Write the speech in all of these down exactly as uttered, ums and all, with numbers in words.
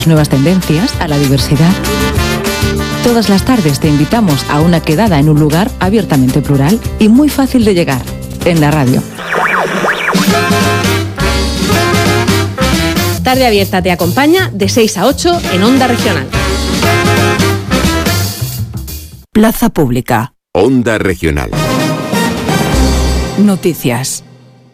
nuevas tendencias, a la diversidad. Todas las tardes te invitamos a una quedada en un lugar abiertamente plural y muy fácil de llegar, en la radio. Tarde Abierta te acompaña de seis a ocho en Onda Regional. Plaza Pública. Onda Regional. Noticias.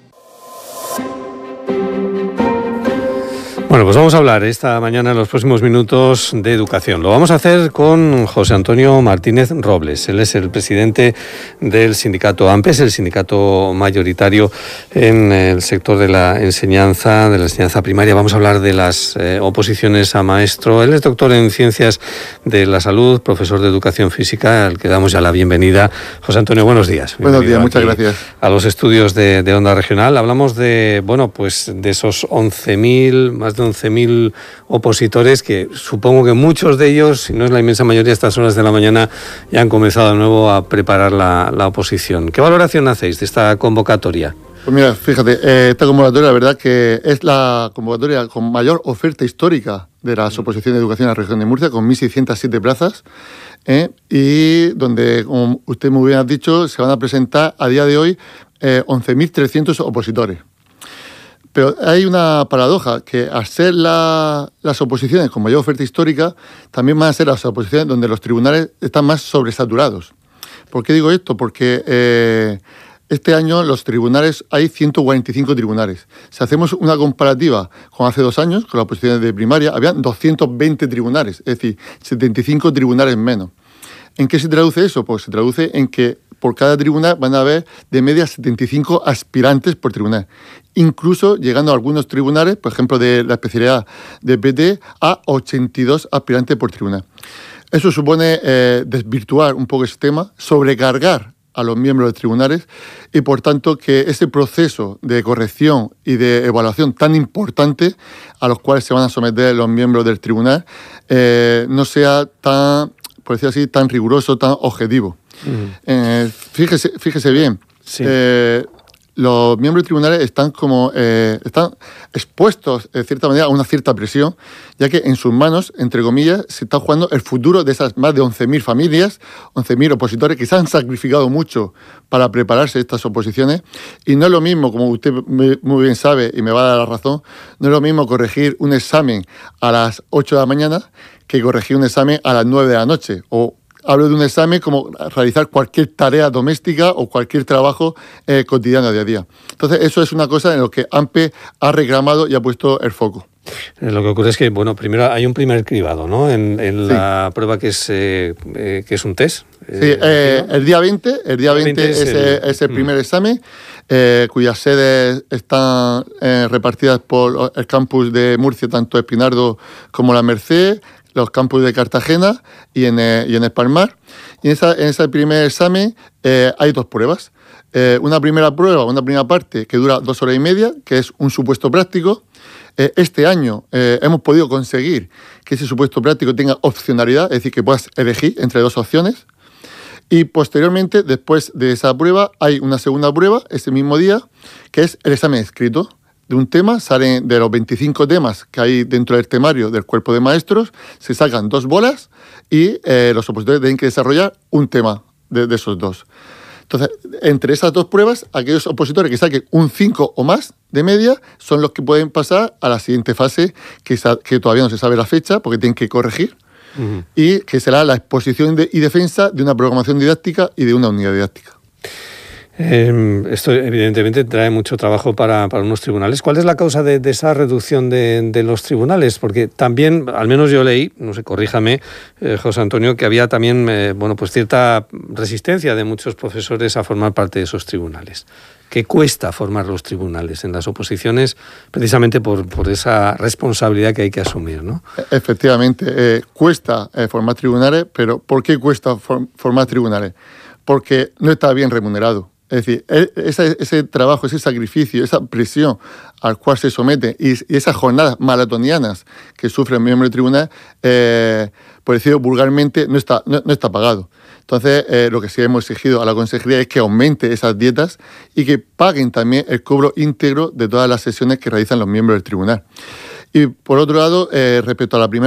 Bueno, pues vamos a hablar esta mañana, en los próximos minutos, de educación. Lo vamos a hacer con José Antonio Martínez Robles. Él es el presidente del sindicato AMPES, el sindicato mayoritario en el sector de la enseñanza, de la enseñanza primaria. Vamos a hablar de las eh, oposiciones a maestro. Él es doctor en Ciencias de la Salud, profesor de Educación Física, al que damos ya la bienvenida. José Antonio, buenos días. Buenos días, muchas gracias. A los estudios de, de Onda Regional. Hablamos de, bueno, pues de esos once mil, más de once mil opositores, que supongo que muchos de ellos, si no es la inmensa mayoría, a estas horas de la mañana ya han comenzado de nuevo a preparar la, la oposición. ¿Qué valoración hacéis de esta convocatoria? Pues mira, fíjate, eh, esta convocatoria la verdad que es la convocatoria con mayor oferta histórica de las oposiciones de educación en la región de Murcia, con mil seiscientas siete plazas, eh, y donde, como usted muy bien ha dicho, se van a presentar a día de hoy eh, once mil trescientos opositores. Pero hay una paradoja, que al ser la, las oposiciones con mayor oferta histórica, también van a ser las oposiciones donde los tribunales están más sobresaturados. ¿Por qué digo esto? Porque eh, este año los tribunales, hay ciento cuarenta y cinco tribunales. Si hacemos una comparativa con hace dos años, con las oposiciones de primaria, habían doscientos veinte tribunales, es decir, setenta y cinco tribunales menos. ¿En qué se traduce eso? Pues se traduce en que por cada tribunal van a haber de media setenta y cinco aspirantes por tribunal. Incluso llegando a algunos tribunales, por ejemplo de la especialidad de P T, a ochenta y dos aspirantes por tribunal. Eso supone eh, desvirtuar un poco ese tema, sobrecargar a los miembros de tribunales y, por tanto, que ese proceso de corrección y de evaluación tan importante a los cuales se van a someter los miembros del tribunal eh, no sea tan, por decir así, tan riguroso, tan objetivo. Uh-huh. Eh, fíjese, fíjese bien, sí. eh, los miembros de tribunales están como eh, están expuestos, de cierta manera, a una cierta presión, ya que en sus manos, entre comillas, se está jugando el futuro de esas más de once mil familias, once mil opositores que se han sacrificado mucho para prepararse estas oposiciones. Y no es lo mismo, como usted muy bien sabe y me va a dar la razón, no es lo mismo corregir un examen a las ocho de la mañana que corregir un examen a las nueve de la noche, o hablo de un examen como realizar cualquier tarea doméstica o cualquier trabajo eh, cotidiano día a día. Entonces, eso es una cosa en lo que AMPE ha reclamado y ha puesto el foco. Lo que ocurre es que, bueno, primero hay un primer cribado, ¿no? En, en sí. la prueba que es eh, eh, que es un test. Sí, eh, el día veinte, el día veinte es, es, el, es el primer mm. examen, eh, cuyas sedes están eh, repartidas por el campus de Murcia, tanto Espinardo como La Merced, los campus de Cartagena y en, eh, y en El Palmar. Y en, esa, en ese primer examen eh, hay dos pruebas. Eh, una primera prueba, una primera parte que dura dos horas y media, que es un supuesto práctico. Eh, este año eh, hemos podido conseguir que ese supuesto práctico tenga opcionalidad, es decir, que puedas elegir entre dos opciones. Y posteriormente, después de esa prueba, hay una segunda prueba, ese mismo día, que es el examen escrito. De un tema, salen de los veinticinco temas que hay dentro del temario del cuerpo de maestros, se sacan dos bolas y eh, los opositores tienen que desarrollar un tema de, de esos dos. Entonces, entre esas dos pruebas, aquellos opositores que saquen un cinco o más de media son los que pueden pasar a la siguiente fase, que, sa- que todavía no se sabe la fecha, porque tienen que corregir, uh-huh. y que será la exposición de, y defensa de una programación didáctica y de una unidad didáctica. Eh, esto evidentemente trae mucho trabajo para, para unos tribunales. ¿Cuál es la causa de, de esa reducción de, de los tribunales? Porque también, al menos yo leí, no sé, corríjame, eh, José Antonio, que había también eh, bueno, pues cierta resistencia de muchos profesores a formar parte de esos tribunales. ¿Qué cuesta formar los tribunales en las oposiciones precisamente por, por esa responsabilidad que hay que asumir, ¿no? Efectivamente, eh, cuesta eh, formar tribunales, pero ¿por qué cuesta form- formar tribunales? Porque no está bien remunerado. Es decir, ese, ese trabajo, ese sacrificio, esa presión al cual se somete y, y esas jornadas maratonianas que sufre el miembro del tribunal, eh, por decirlo vulgarmente, no está, no, no está pagado. Entonces, eh, lo que sí hemos exigido a la consejería es que aumente esas dietas y que paguen también el cobro íntegro de todas las sesiones que realizan los miembros del tribunal. Y por otro lado, eh, respecto a la primera